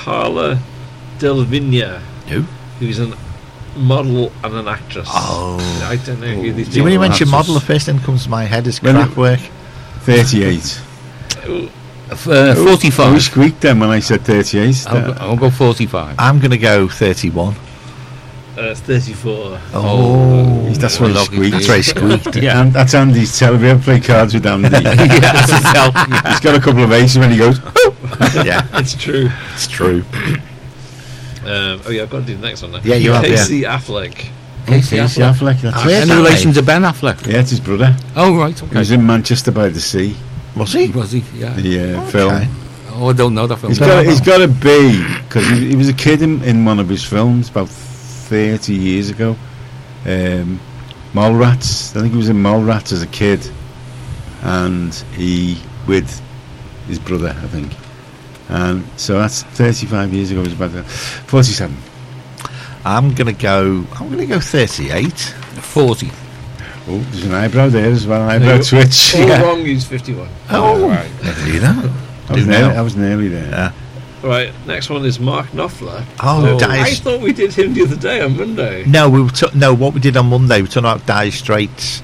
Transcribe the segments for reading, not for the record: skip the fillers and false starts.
Carla Delvinia, who's a model and an actress. Oh. I don't know who these See, people when you are. mention model, the first thing that comes to my head is Kraftwerk. 38. 45. We squeaked then when I said 38. I'll go 45. I'm going to go 31. It's 34. Oh, that's what he squeaked. That's where he squeaked. Yeah, and that's Andy's tell. We ever play cards with Andy? He's got a couple of aces when he goes. Yeah, it's true. It's true. Oh yeah, I've got to do the next one now. Yeah, you have. Casey Affleck. Casey Affleck. That's Any relation to Ben Affleck? Yeah, it's his brother. Oh right, okay. He was in Manchester by the Sea. Was he? Was he? Yeah. The film. Oh, I don't know that film. He's got to be, because he was a kid in one of his films about 30 years ago. Mallrats. I think he was in Mallrats as a kid, and he with his brother, I think. And so that's 35 years ago. It was about 47. I'm gonna go 38. 40. Oh, there's an eyebrow there as well. An eyebrow twitch. All wrong. He's 51. Oh, right. See that? I was nearly there. Yeah. Right. Next one is Mark Knopfler. Oh, I thought we did him the other day on Monday. No, we were what we did on Monday. We talked about Dire Straits.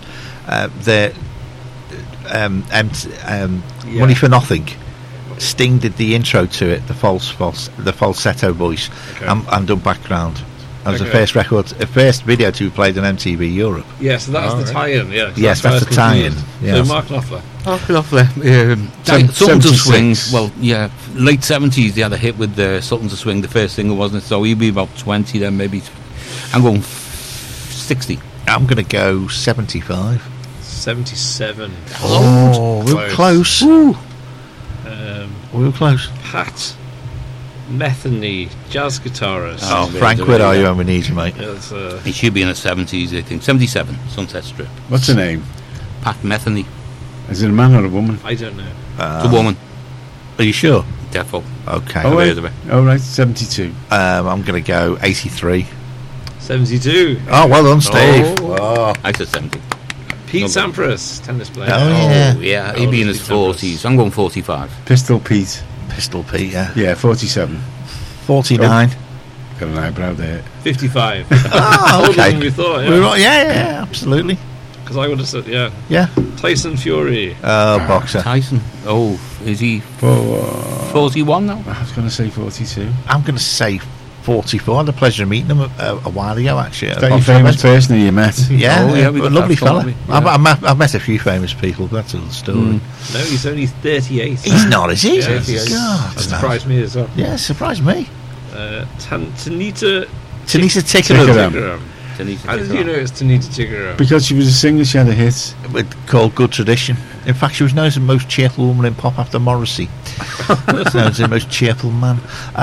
Money for Nothing. Sting did the intro to it, the falsetto voice, and done background. That was the first video to be played on MTV Europe. Yeah, so that was the tie-in. Yeah. Yes, that's the tie-in. So Mark Knopfler. Mark Knopfler. Sultans of Swing. Well, yeah, late 70s. They had a hit with Sultans of Swing, the first single, wasn't it? So he'd be about 20 then, maybe. I'm going 60. I'm going to go 75. 77. Oh, we were close. We were close. Pat Metheny, jazz guitarist. Oh, Frank, where are you when we need you, mate? He should be in the 70s, I think. 77, Sunset Strip. What's her name? Pat Metheny. Is it a man or a woman? I don't know. It's a woman. Are you sure? Defo. Okay. Oh, right, 72. I'm going to go 83. 72. Oh, well done, Steve. Oh. I said 70. Pete Sampras, tennis player. Oh, yeah. He'd be in his 40s. I'm going 45. Pistol Pete. Yeah, 47. 49. Got an eyebrow there. 55. Oh, okay. Older than we thought, yeah. Yeah, absolutely. Because I would have said, Yeah. Tyson Fury. Boxer. Tyson. Oh, is he 41 now? I was going to say 42. I'm going to say 44. I had the pleasure of meeting him a while ago, actually. Is that your famous person you met? Yeah, a lovely fella. Yeah. I've met a few famous people, but that's a little story. No, he's only 38. He's not, is he? Yeah, God, that surprised me as well. Yeah, surprised me. Tanita Tikaram. How did you know it's Tanita Tikaram? Because she was a singer, she had a hit. Called Good Tradition. In fact, she was known as the most cheerful woman in pop after Morrissey. Known as the most cheerful man.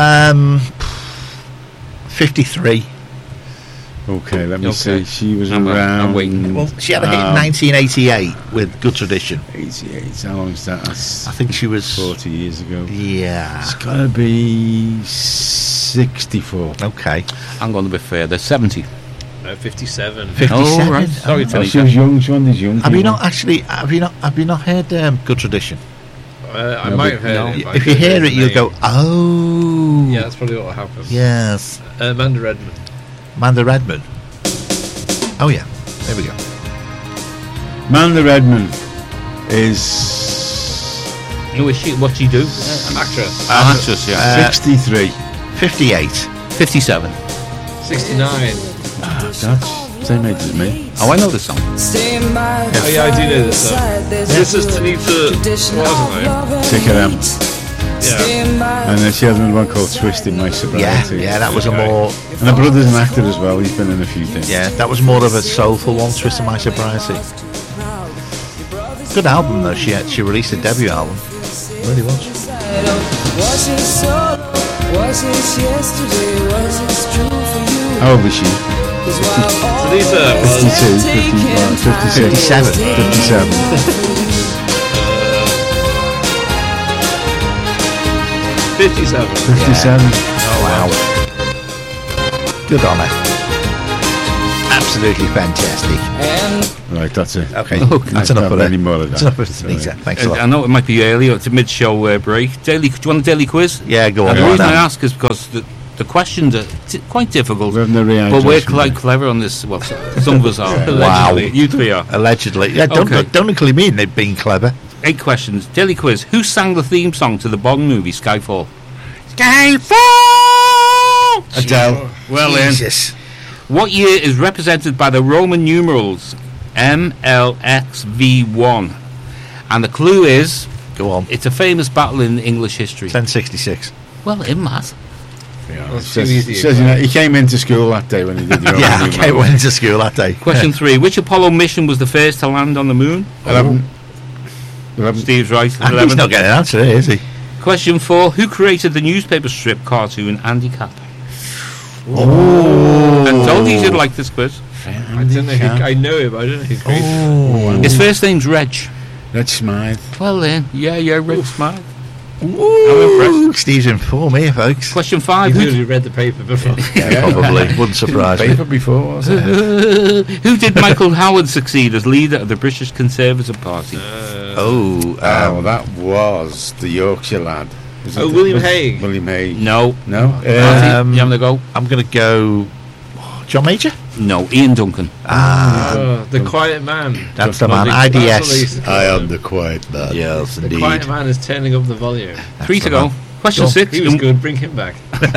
53. Okay, let me see. She was around. I'm waiting. Well, she had a hit in 1988 with Good Tradition. 88. How long is that? I think she was 40 years ago. Yeah. It's got to be 64. Okay. I'm going to be fair. There's 70. 57. 57. Oh, right. Sorry, she was young. She was young. Have you not heard Good Tradition? I might have heard it. If you hear it, you'll go, oh. Yeah, that's probably what will happen. Yes. Amanda Redmond. Amanda Redmond. Oh, yeah. There we go. Amanda Redmond is... Who is she? What's she do? Actress. Actress, yeah. 63. 58. 57. 69. That's same age as me. Oh, I know this song. Oh, yeah, I do know this song. This is Tanita, wasn't it? Tikaram. Yeah. And then she has another one called Twisting My Sobriety. Yeah, that was a more... And her brother's an actor as well. He's been in a few things. Yeah, that was more of a soulful one, Twisting My Sobriety. Good album, though. She released a debut album. It really was. How old was she? Tanita was 52, 57. 57. 57. Oh, wow. Good on her. absolutely fantastic. Right, that's it. Okay, Okay. that's enough of Any that. more of That's that. enough of Tanita. Thanks a I lot. know it might be early, or it's a mid-show break. Do you want a daily quiz? Yeah, go on. And the go on reason I now. ask is because the questions are quite difficult, We're having a but we're rehydration quite day. clever on this. Well, some of us are. Wow. Allegedly. You three are. Allegedly. Yeah, Okay. don't include me in it being clever. 8 questions. Daily quiz. Who sang the theme song to the Bond movie Skyfall? Adele. Well then. Jesus. What year is represented by the Roman numerals MLXV1? And the clue is, Go on. it's a famous battle in English history. 1066. Well, in math. Yeah, That's says, too easy. says, you know, he came into school that day when he did the Yeah, Roman I went to school that day. Question 3. Which Apollo mission was the first to land on the moon? 11. Steve's right. And 11. he's not getting an answer here, is he? Question 4. Who created the newspaper strip cartoon Andy Cap? Oh. I told you you'd like this quiz. I don't know. I know him. I don't know who created it. His first name's Reg. Reg Smythe. Well then, yeah, Reg Smart. Ooh, Steve's in form here, folks. Question He 5. literally read the paper before. Probably. Wouldn't surprise me. Paper before, wasn't it? Who did Michael Howard succeed as leader of the British Conservative Party? Oh, That was the Yorkshire lad. Was it William was- Hague. William Hague. No. No? Marty, you having a go? I'm going to go John Major. No. Ian Duncan. The Quiet Man. That's the man. That's what they IDS. used to call him. the quiet man. Yes, The indeed. Quiet Man is turning up the volume. 3 to the go. man. Question Go. 6. He was good. Bring him back. Can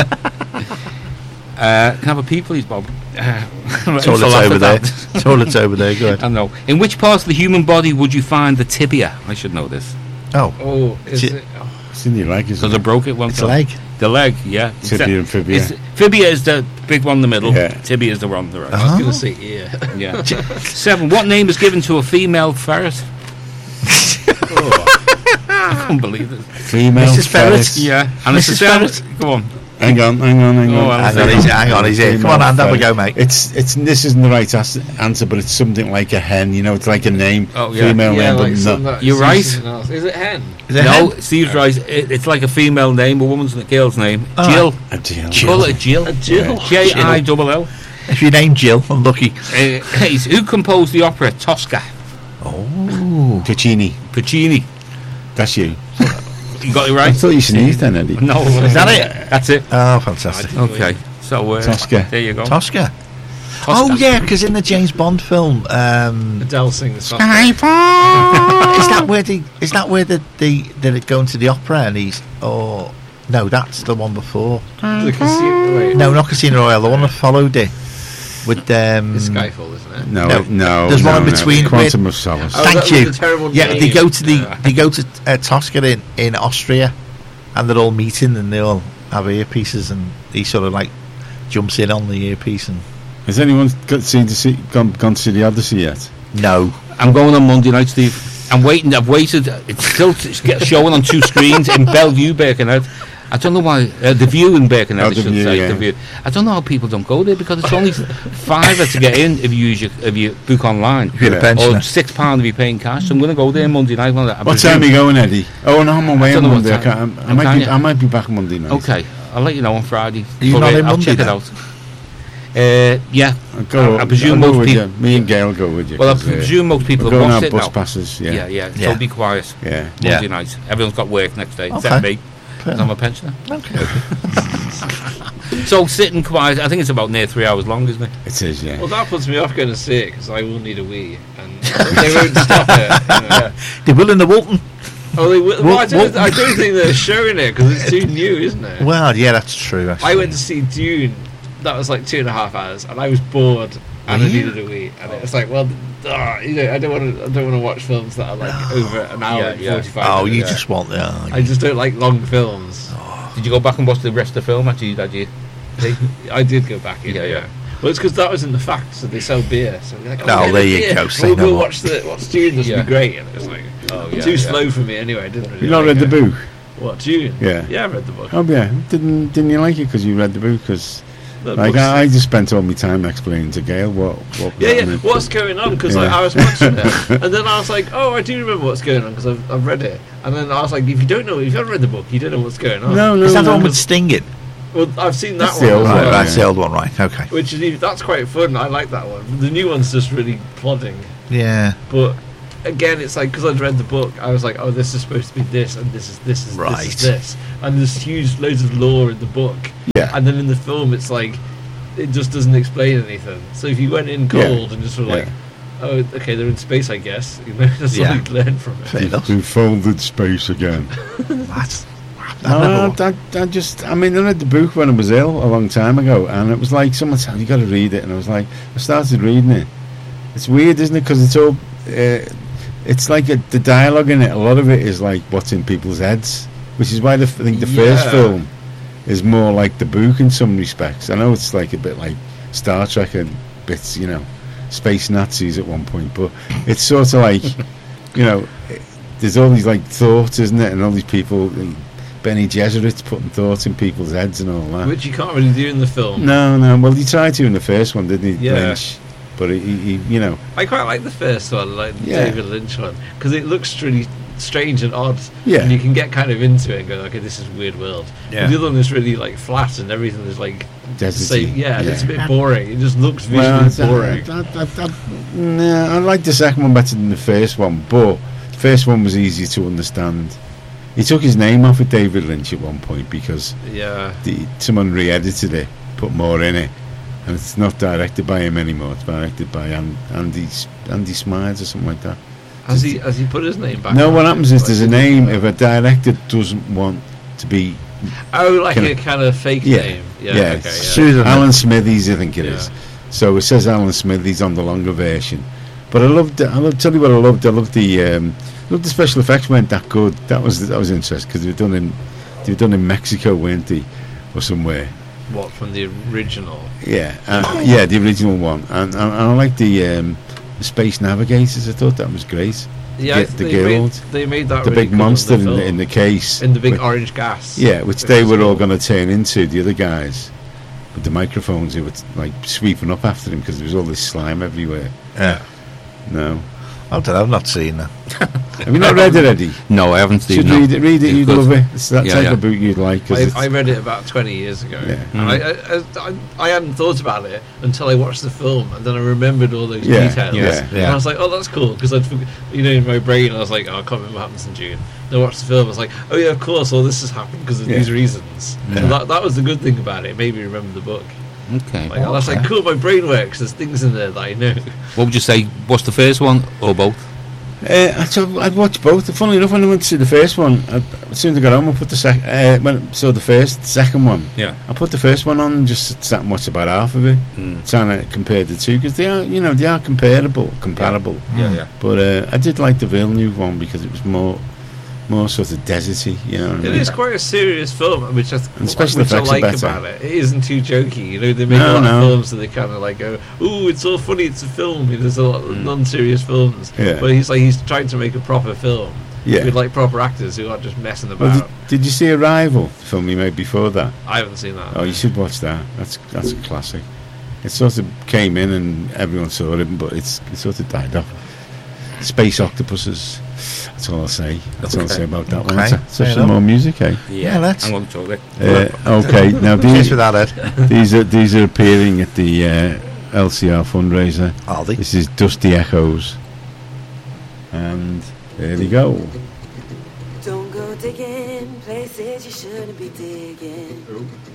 I have a pee, please, Bob? Toilet's over there. Toilet's over there. Go ahead. I know. In which parts of the human body would you find the tibia? I should know this. Oh, Oh, is Ti- it? Oh, It's in your leg, isn't Because I it? broke it once. it's a leg. The leg, yeah. Tibia and fibia. Fibia is the big one in the middle. Yeah. Tibia is the one on the right. I was going to say ear. Yeah. 7. What name is given to a female ferret? I can't believe it. Female Mrs. Ferret. Yeah. And it's a Mrs. ferret. Come on. Hang on. Oh, well, Hang on, he's here. Come on, Andy, have a go, mate. It's this isn't the right answer, but it's something like a hen. You know, it's like a name. Oh, yeah. Female Yeah, name, like but something not. that You're says right. something else. Is it hen? Is it No, hen? Steve's right. It's like a female name, a woman's and a girl's name. Oh. Jill. A Jill. Call it a Jill. A Jill. Jill. If you name Jill, I'm lucky. Who composed the opera Tosca? Oh. Puccini. Puccini. That's you. You got it I right? thought you sneezed then, Eddie. No. Is that it? That's it. Oh, fantastic. Okay. So, Tosca. there you go. Tosca. Tosca. Oh, yeah, because in the James Bond film, Adele sings. is that where they go into the opera and he's no, that's the one before. The casino. Wait. No, not Casino Royale, the one that followed it with It's Skyfall, isn't it? No. There's one in between. Quantum of Solace. Oh, Thank that was you. a terrible Yeah, name. they go to Tosca in Austria, and they're all meeting and they all have earpieces, and he sort of like jumps in on the earpiece and Has anyone gone to see the Odyssey yet? no. I'm going on Monday night, Steve. I'm waiting. I've waited. It's still showing on 2 screens in Bellevue, Birkenhead. I don't know why. The View in Birkenhead, I should The View, say. yeah. The View. I don't know how people don't go there because it's only £5 to get in if you book online. If you're a Yeah. pensioner. Or £6 if you're paying cash. So I'm going to go there Monday night. What time are you going, Eddie? Oh, no, I'm away don't on know what Monday. time. I might be back Monday night. Okay, I'll let you know on Friday. Are you But, not in I'll Monday check it then? out. Yeah. I presume go most with people- you. Me and Gail go with you. Well, I 'cause, presume most people we're have going watched out it bus now. passes. Yeah. Yeah. So be quiet. Yeah. Monday night. Everyone's got work next day, Okay. except me. Fair 'cause I'm a pensioner. Okay. So sitting quiet. I think it's about near 3 hours long, isn't it? It is, yeah. Well, that puts me off going to see it because I will need a wee, and they won't stop it. You know. They will in the Walton. Oh, they will. Well, I don't Well- think they're showing it because it's too new, isn't it? Well, yeah, that's true. Actually. I went to see Dune. That was like 2.5 hours, and I was bored, and Were I you? needed a wee. And it was like, well, I don't want to watch films that are like over an hour and 45 Oh, minutes. you just want the. I just don't like long films. Did you go back and watch the rest of the film after you had your tea? I did go back in. Yeah, yeah. Well, it's because that was in the facts, so they sell beer. So we're like, Oh, we'll get there a you beer. go, say We'll no go more. watch Dune. This will Yeah. be great. And it was like too slow for me anyway. I didn't really. You not like read the it. book? What, Dune? Yeah. Yeah, I read the book. Oh, yeah. Didn't you like it because you read the book? Because The like book's- I just spent all my time explaining to Gail what Yeah, what's going on? Because Yeah. I was watching it, and then I was like, "Oh, I do remember what's going on because I've read it." And then I was like, "If you don't know, if you haven't read the book, you don't know what's going on." No, Is that the no. one with Stinging? Well, I've seen that That's one. the old as one, well, That's the old one, right? Okay. Which is that's quite fun. I like that one. The new one's just really plodding. Yeah. But again, it's like because I'd read the book, I was like, oh, this is supposed to be this, and this is Right. this, and there's huge loads of lore in the book. Yeah. And then in the film, it's like it just doesn't explain anything. So if you went in cold and just sort of like, oh, okay, they're in space, I guess. You know, that's all you learn from it. Fair enough. We folded space again. That's. I read the book when I was ill a long time ago, and it was like someone said, you got to read it, and I was like, I started reading it. It's weird, isn't it? Because it's all, it's like the dialogue in it. A lot of it is like what's in people's heads, which is why I think the first film is more like the book in some respects. I know it's like a bit like Star Trek and bits, you know, space Nazis at one point, but it's sort of like, you know, there's all these like thoughts, isn't it, and all these people. Benny Gesserit's putting thoughts in people's heads and all that. Which you can't really do in the film. No. Well, he tried to in the first one, didn't he? Yeah. Lynch. But he, you know. I quite like the first one, like the David Lynch one, because it looks really strange and odd. Yeah. And you can get kind of into it and go, okay, this is a weird world. Yeah. But the other one is really like flat and everything is like the Deserty. same. Yeah, it's a bit boring. It just looks visually boring. I like the second one better than the first one, but the first one was easier to understand. He took his name off of David Lynch at one point because someone re-edited it, put more in it, and it's not directed by him anymore. It's directed by Andy Smides or something like that. Has he put his name back? No, on what it? happens is Like, there's a name if a director doesn't want to be. Oh, like a kind of fake name. Yeah. Okay. Susan. Alan Smithies, I think it is. So it says Alan Smithies on the longer version. But I'll tell you what I loved. I loved the special effects weren't that good. That was interesting because they were done in Mexico, weren't they, or somewhere? What, from the original? Yeah, the original one. And I like the Space Navigators. I thought that was great. Yeah, the guild. They made that the really big cool monster in the case. In the big orange gas. Yeah, which they were all going to turn into, the other guys. With the microphones, who were like sweeping up after him because there was all this slime everywhere. Yeah. No. I don't know, I've not seen that. Have you not read it, Eddie? No, I haven't seen it. it. Read it, you'd love it. It's that type of book you'd like. I read it about 20 years ago. Yeah. And I hadn't thought about it until I watched the film, and then I remembered all those details. And I was like, oh, that's cool, because in my brain I was like, oh, I can't remember what happens in June. Then I watched the film, I was like, oh yeah, of course, all this has happened because of these reasons. Yeah. And that was the good thing about it. It made me remember the book. Okay. I was like, cool, my brain works. There's things in there that I know. What would you say? What's the first one or both? I'd watch both. Funnily enough, when I went to see the first one, as soon as I got home, I put the second one. Yeah. I put the first one on and just sat and watched about half of it, trying to compare the two because they are comparable. Yeah. But I did like the Villeneuve one because it was more sort of deserty. You know what I mean? It is quite a serious film, which I like about it. It isn't too jokey. You know, they make a lot of films that they kind of like go, "Ooh, it's all funny. It's a film." There's a lot of non-serious films, but he's trying to make a proper film with like proper actors who aren't just messing about. Well, did you see Arrival, the film he made before that? I haven't seen that. Oh, you should watch that. That's a classic. It sort of came in and everyone saw it, but it sort of died off. Space octopuses. That's all I'll say. That's all I'll say about that one. So some more music, eh? Yeah, let's. I'm going to talk it. Okay, now Cheers for that, Ed. these are appearing at the LCR fundraiser. Are they? This is Dusty Echoes, and there they go. Don't go digging places you shouldn't be digging.